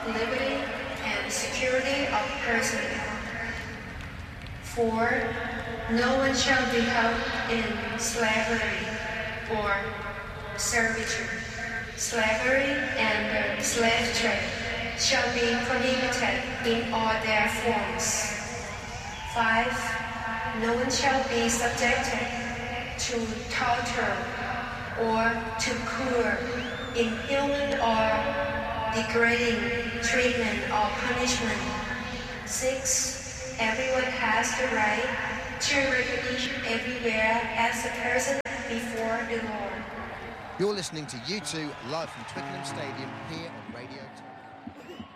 liberty and security of person. 4. No one shall be held in slavery or servitude. Slavery and the slave trade shall be prohibited in all their forms. 5. No one shall be subjected to torture or to cruel, inhuman or degrading treatment or punishment. 6. Everyone has the right to recognition everywhere as a person before the Lord. You're listening to U2 live from Twickenham Stadium here on Radio 2.